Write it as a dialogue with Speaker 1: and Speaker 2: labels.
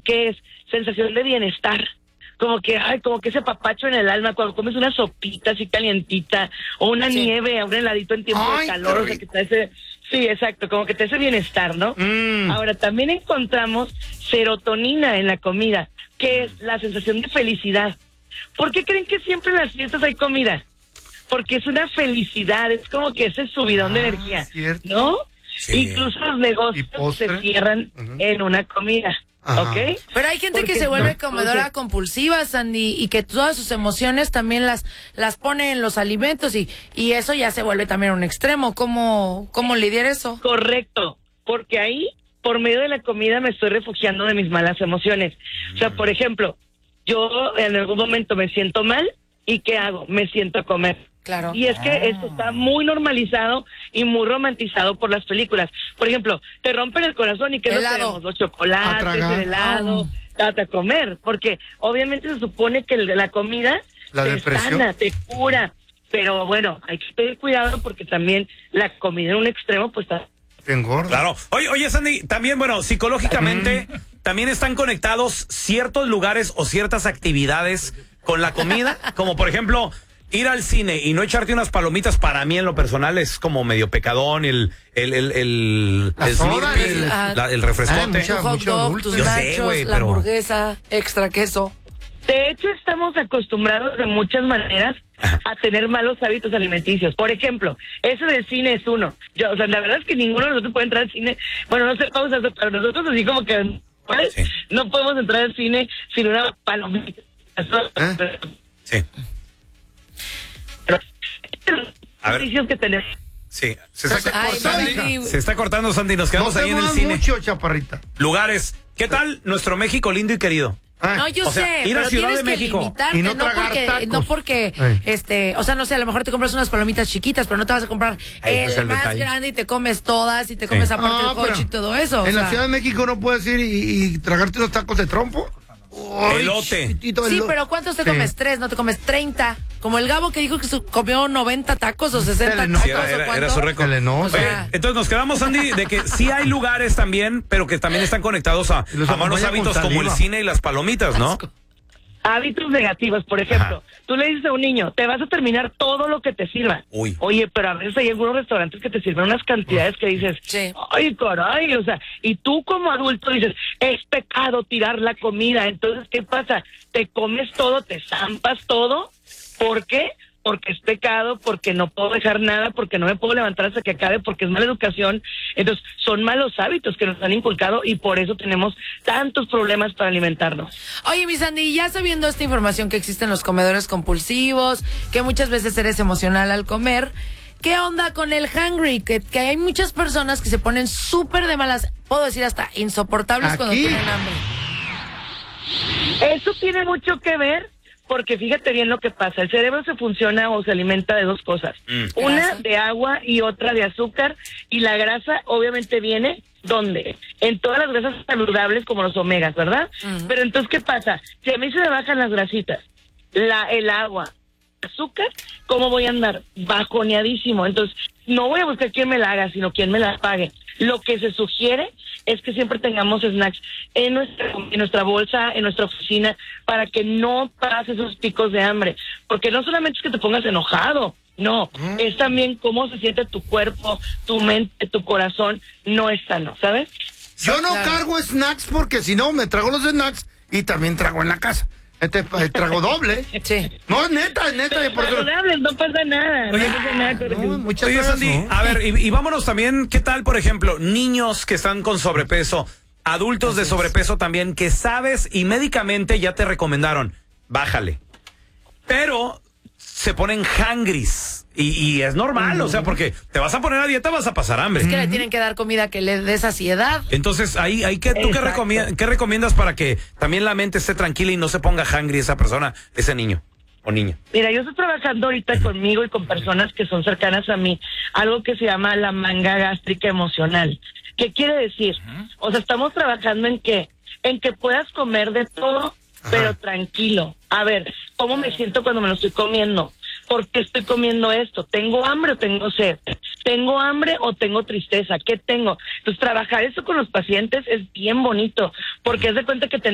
Speaker 1: ¿qué es? Sensación de bienestar. Como que ese papacho en el alma cuando comes una sopita así calientita o una nieve, un heladito en tiempo de calor, o sea, que te hace, sí, exacto, como que te hace bienestar, ¿no? Ahora, también encontramos serotonina en la comida, que es la sensación de felicidad. ¿Por qué creen que siempre en las fiestas hay comida? Porque es una felicidad, es como que ese subidón de energía,
Speaker 2: cierto.
Speaker 1: ¿no?
Speaker 2: Sí.
Speaker 1: Incluso los negocios se cierran en una comida. ¿Ok?
Speaker 3: Pero hay gente que se vuelve comedora compulsiva, Sandy, y que todas sus emociones también las pone en los alimentos y eso ya se vuelve también un extremo. ¿Cómo lidiar eso?
Speaker 1: Correcto, porque ahí, por medio de la comida, me estoy refugiando de mis malas emociones. O sea, por ejemplo, yo en algún momento me siento mal, ¿y qué hago? Me siento a comer.
Speaker 3: Claro.
Speaker 1: Y es que esto está muy normalizado y muy romantizado por las películas. Por ejemplo, te rompen el corazón y ¿qué no tenemos? Los chocolates, el helado, a comer. Porque obviamente se supone que la comida te sana, te cura. Pero bueno, hay que tener cuidado porque también la comida en un extremo pues está...
Speaker 2: Te engorda.
Speaker 4: Claro. Oye, Sandy, también, bueno, psicológicamente también están conectados ciertos lugares o ciertas actividades con la comida, como por ejemplo... Ir al cine y no echarte unas palomitas, para mí en lo personal es como medio pecadón, el refrescote.
Speaker 3: Tu hot dog, tus nachos, la hamburguesa, extra queso.
Speaker 1: De hecho, estamos acostumbrados de muchas maneras a tener malos hábitos alimenticios. Por ejemplo, eso del cine es uno. O sea, la verdad es que ninguno de nosotros puede entrar al cine. Bueno, no sé cómo se hace, pero nosotros así como que no podemos entrar al cine sin una palomita.
Speaker 4: Sí. A ver.
Speaker 1: Que tenemos.
Speaker 4: Sí, se está cortando, Sandy, nos quedamos ahí en el cine.
Speaker 2: Mucho, chaparrita.
Speaker 4: Lugares. ¿Qué tal nuestro México lindo y querido?
Speaker 3: No, yo sé,
Speaker 4: ir a
Speaker 3: pero
Speaker 4: Ciudad
Speaker 3: tienes
Speaker 4: de México
Speaker 3: que limitarte,
Speaker 2: y no
Speaker 3: porque, o sea, no sé, a lo mejor te compras unas palomitas chiquitas, pero no te vas a comprar el más grande y te comes todas y te comes aparte el coche y todo eso.
Speaker 2: En la Ciudad de México no puedes ir y tragarte unos tacos de trompo.
Speaker 4: Elote.
Speaker 3: Sí, pero ¿cuántos te comes? 3, no te comes 30. Como el Gabo que dijo que comió 90 tacos o 60 tacos.
Speaker 4: Sí, era su récord.
Speaker 3: O sea,
Speaker 4: entonces nos quedamos, Sandy, de que sí hay lugares también, pero que también están conectados a malos hábitos como el cine y las palomitas, ¿no?
Speaker 1: Hábitos negativos, por ejemplo, tú le dices a un niño, te vas a terminar todo lo que te sirva. Oye, pero a veces hay algunos restaurantes que te sirven unas cantidades que dices, ay, caray, o sea, y tú como adulto dices, es pecado tirar la comida. Entonces, ¿qué pasa? Te comes todo, te zampas todo. ¿Por qué? Porque es pecado, porque no puedo dejar nada, porque no me puedo levantar hasta que acabe, porque es mala educación. Entonces, son malos hábitos que nos han inculcado y por eso tenemos tantos problemas para alimentarnos.
Speaker 3: Oye, mi Sandy, ya sabiendo esta información que existen los comedores compulsivos, que muchas veces eres emocional al comer, ¿qué onda con el hungry? Que hay muchas personas que se ponen súper de malas, puedo decir hasta insoportables cuando tienen hambre.
Speaker 1: Eso tiene mucho que ver. Porque fíjate bien lo que pasa, el cerebro se funciona o se alimenta de dos cosas, una de agua y otra de azúcar, y la grasa obviamente viene, ¿dónde? En todas las grasas saludables como los omegas, ¿verdad? Pero entonces, ¿qué pasa? Si a mí se me bajan las grasitas, el agua, azúcar, ¿cómo voy a andar? Bajoneadísimo. Entonces, no voy a buscar quién me la haga, sino quién me la pague. Lo que se sugiere es que siempre tengamos snacks en nuestra bolsa, en nuestra oficina, para que no pases esos picos de hambre. Porque no solamente es que te pongas enojado, no, es también cómo se siente tu cuerpo, tu mente, tu corazón, no es sano, ¿sabes?
Speaker 2: Yo no cargo snacks porque si no me trago los snacks y también trago en la casa. Trago doble.
Speaker 3: Sí.
Speaker 2: No, neta.
Speaker 1: Por eso no pasa nada.
Speaker 2: Muchas
Speaker 4: Oye,
Speaker 2: gracias,
Speaker 4: Sandy, a ver, y vámonos también, ¿qué tal, por ejemplo, niños que están con sobrepeso, adultos de sobrepeso también, que sabes y médicamente ya te recomendaron, bájale, pero se ponen hungries? Y es normal, o sea, porque te vas a poner a dieta, vas a pasar hambre.
Speaker 3: Es que le tienen que dar comida que le dé saciedad.
Speaker 4: Entonces, ¿tú qué recomiendas para que también la mente esté tranquila y no se ponga hungry esa persona, ese niño o niña?
Speaker 1: Mira, yo estoy trabajando ahorita conmigo y con personas que son cercanas a mí, algo que se llama la manga gástrica emocional. ¿Qué quiere decir? O sea, estamos trabajando en que puedas comer de todo, pero tranquilo. A ver, ¿cómo me siento cuando me lo estoy comiendo? ¿Por qué estoy comiendo esto? ¿Tengo hambre o tengo sed? ¿Tengo hambre o tengo tristeza? ¿Qué tengo? Entonces, trabajar eso con los pacientes es bien bonito, porque haz de cuenta que